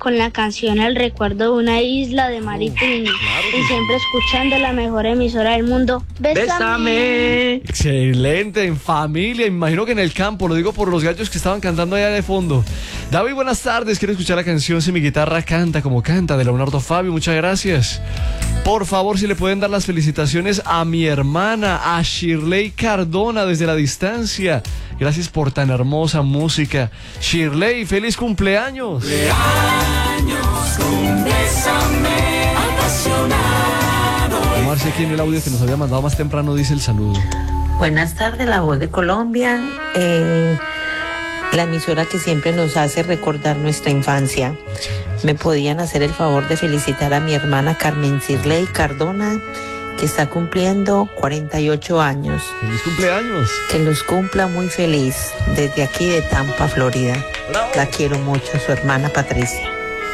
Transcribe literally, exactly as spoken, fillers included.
con la canción El recuerdo de una isla de Maripini. Uh, claro y siempre escuchando la mejor emisora del mundo. ¡Bésame! ¡Bésame! Excelente, en familia, imagino que en el campo, lo digo por los gallos que estaban cantando allá de fondo. David, buenas tardes, quiero escuchar la canción Si mi guitarra canta como canta, de Leonardo Fabio, muchas gracias. Por favor, si le pueden dar las felicitaciones a mi hermana, a Shirley Cardona desde la distancia. Gracias por tan hermosa música. Shirley, feliz cumpleaños. Cumpleaños con Bésame apasionado. Marcia, aquí en el audio que nos había mandado más temprano dice el saludo. Buenas tardes, La Voz de Colombia, eh, la emisora que siempre nos hace recordar nuestra infancia. ¿Me podían hacer el favor de felicitar a mi hermana Carmen Shirley Cardona, que está cumpliendo cuarenta y ocho años? ¡Feliz cumpleaños! Que los cumpla muy feliz desde aquí de Tampa, Florida. ¡Bravo! La quiero mucho, su hermana Patricia.